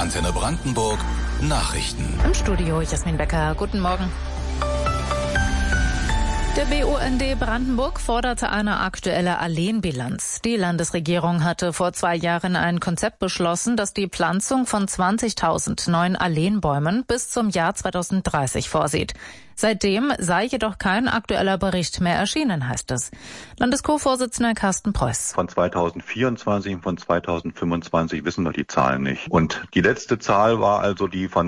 Antenne Brandenburg Nachrichten. Im Studio Jasmin Becker. Guten Morgen. Der BUND Brandenburg forderte eine aktuelle Alleenbilanz. Die Landesregierung hatte vor 2 Jahren ein Konzept beschlossen, das die Pflanzung von 20.000 neuen Alleenbäumen bis zum Jahr 2030 vorsieht. Seitdem sei jedoch kein aktueller Bericht mehr erschienen, heißt es. Landesco-Vorsitzender Carsten Preuß. Von 2024 und von 2025 wissen wir die Zahlen nicht. Und die letzte Zahl war also die von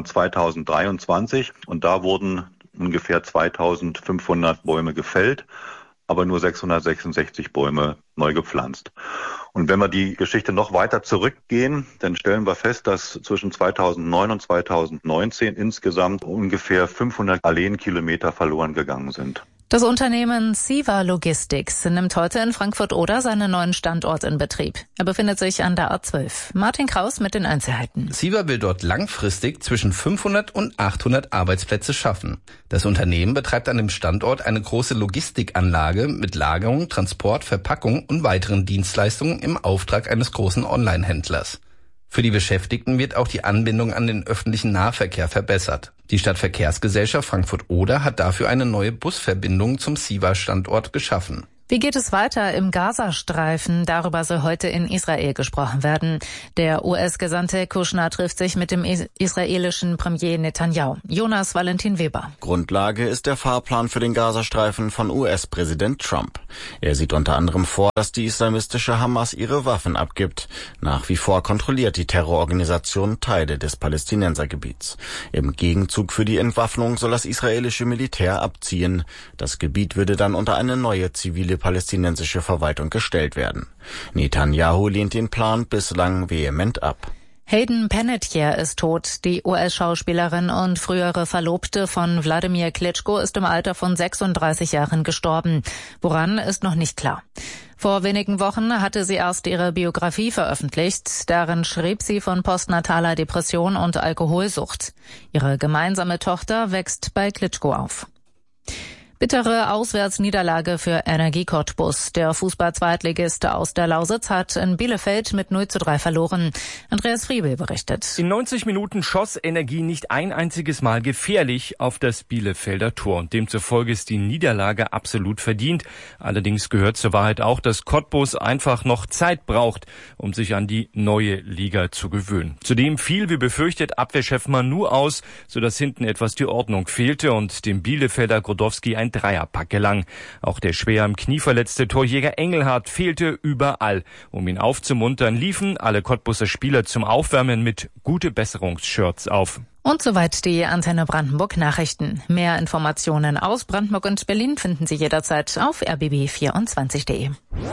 2023 und da wurden ungefähr 2.500 Bäume gefällt, aber nur 666 Bäume neu gepflanzt. Und wenn wir die Geschichte noch weiter zurückgehen, dann stellen wir fest, dass zwischen 2009 und 2019 insgesamt ungefähr 500 Alleenkilometer verloren gegangen sind. Das Unternehmen CEVA Logistics nimmt heute in Frankfurt-Oder seinen neuen Standort in Betrieb. Er befindet sich an der A12. Martin Kraus mit den Einzelheiten. CEVA will dort langfristig zwischen 500 und 800 Arbeitsplätze schaffen. Das Unternehmen betreibt an dem Standort eine große Logistikanlage mit Lagerung, Transport, Verpackung und weiteren Dienstleistungen im Auftrag eines großen Online-Händlers. Für die Beschäftigten wird auch die Anbindung an den öffentlichen Nahverkehr verbessert. Die Stadtverkehrsgesellschaft Frankfurt-Oder hat dafür eine neue Busverbindung zum CEVA-Standort geschaffen. Wie geht es weiter im Gazastreifen? Darüber soll heute in Israel gesprochen werden. Der US-Gesandte Kushner trifft sich mit dem israelischen Premier Netanyahu. Jonas Valentin Weber. Grundlage ist der Fahrplan für den Gazastreifen von US-Präsident Trump. Er sieht unter anderem vor, dass die islamistische Hamas ihre Waffen abgibt. Nach wie vor kontrolliert die Terrororganisation Teile des Palästinensergebiets. Im Gegenzug für die Entwaffnung soll das israelische Militär abziehen. Das Gebiet würde dann unter eine neue zivile palästinensische Verwaltung gestellt werden. Netanyahu lehnt den Plan bislang vehement ab. Hayden Panettiere ist tot. Die US-Schauspielerin und frühere Verlobte von Wladimir Klitschko ist im Alter von 36 Jahren gestorben. Woran ist noch nicht klar. Vor wenigen Wochen hatte sie erst ihre Biografie veröffentlicht. Darin schrieb sie von postnataler Depression und Alkoholsucht. Ihre gemeinsame Tochter wächst bei Klitschko auf. Bittere Auswärtsniederlage für Energie Cottbus. Der Fußball-Zweitligist aus der Lausitz hat in Bielefeld mit 0:3 verloren. Andreas Friebel berichtet. In 90 Minuten schoss Energie nicht ein einziges Mal gefährlich auf das Bielefelder Tor. Und demzufolge ist die Niederlage absolut verdient. Allerdings gehört zur Wahrheit auch, dass Cottbus einfach noch Zeit braucht, um sich an die neue Liga zu gewöhnen. Zudem fiel, wie befürchtet, Abwehrchef Manu aus, sodass hinten etwas die Ordnung fehlte und dem Bielefelder Grodowski ein Dreierpack gelang. Auch der schwer am Knie verletzte Torjäger Engelhardt fehlte überall. Um ihn aufzumuntern, liefen alle Cottbuser Spieler zum Aufwärmen mit Gute-Besserungs-Shirts auf. Und soweit die Antenne Brandenburg Nachrichten. Mehr Informationen aus Brandenburg und Berlin finden Sie jederzeit auf rbb24.de.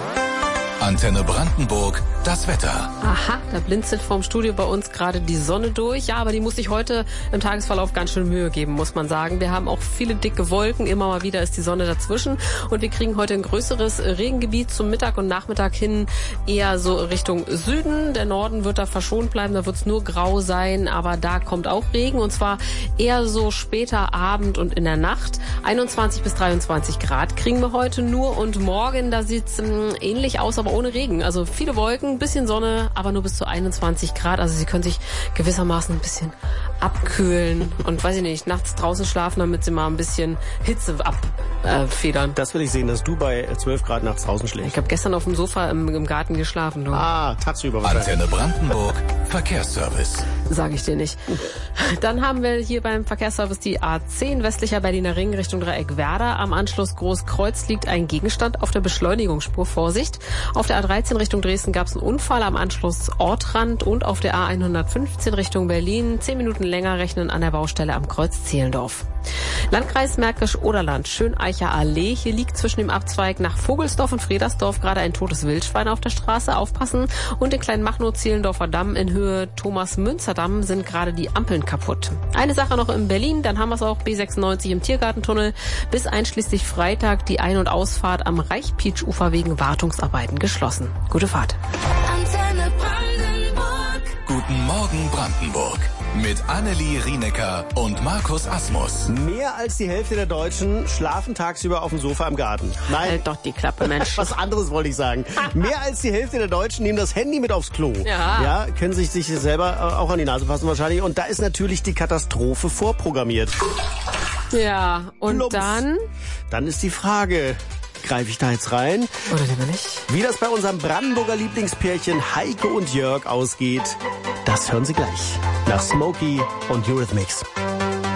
Antenne Brandenburg, das Wetter. Aha, da blinzelt vorm Studio bei uns gerade die Sonne durch. Ja, aber die muss sich heute im Tagesverlauf ganz schön Mühe geben, muss man sagen. Wir haben auch viele dicke Wolken. Immer mal wieder ist die Sonne dazwischen. Und wir kriegen heute ein größeres Regengebiet zum Mittag und Nachmittag hin eher so Richtung Süden. Der Norden wird da verschont bleiben. Da wird es nur grau sein. Aber da kommt auch Regen. Und zwar eher so später Abend und in der Nacht. 21 bis 23 Grad kriegen wir heute nur. Und morgen, da sieht es ähnlich aus, aber ohne Regen. Also viele Wolken, bisschen Sonne, aber nur bis zu 21 Grad. Also Sie können sich gewissermaßen ein bisschen abkühlen und, weiß ich nicht, nachts draußen schlafen, damit Sie mal ein bisschen Hitze abfedern. Das will ich sehen, dass du bei 12 Grad nachts draußen schläfst. Ich habe gestern auf dem Sofa im Garten geschlafen. Du. Tagsüber. Antenne Brandenburg, Verkehrsservice. Sag ich dir nicht. Dann haben wir hier beim Verkehrsservice die A10 westlicher Berliner Ring Richtung Dreieck Werder. Am Anschluss Großkreuz liegt ein Gegenstand auf der Beschleunigungsspur. Vorsicht. Auf der A13 Richtung Dresden gab es einen Unfall am Anschluss Ortrand und auf der A115 Richtung Berlin 10 Minuten länger rechnen an der Baustelle am Kreuz Zehlendorf. Landkreis Märkisch-Oderland, Schöneicher Allee. Hier liegt zwischen dem Abzweig nach Vogelsdorf und Fredersdorf gerade ein totes Wildschwein auf der Straße. Aufpassen. Und in Kleinmachnow-Zehlendorfer Damm in Höhe Thomas-Münzer-Damm sind gerade die Ampeln kaputt. Eine Sache noch in Berlin, dann haben wir es auch B96 im Tiergartentunnel. Bis einschließlich Freitag die Ein- und Ausfahrt am Reichpietsch-Ufer wegen Wartungsarbeiten geschlossen. Gute Fahrt. Guten Morgen Brandenburg. Mit Annelie Rienecker und Markus Asmus. Mehr als die Hälfte der Deutschen schlafen tagsüber auf dem Sofa im Garten. Nein, Halt doch die Klappe, Mensch. was anderes wollte ich sagen. Mehr als die Hälfte der Deutschen nehmen das Handy mit aufs Klo. Ja, können sich selber auch an die Nase fassen wahrscheinlich. Und da ist natürlich die Katastrophe vorprogrammiert. Ja, und Plumps. Dann ist die Frage, greife ich da jetzt rein? Oder lieber nicht? Wie das bei unserem Brandenburger Lieblingspärchen Heike und Jörg ausgeht, das hören Sie gleich. Nach Smokey und Eurythmics.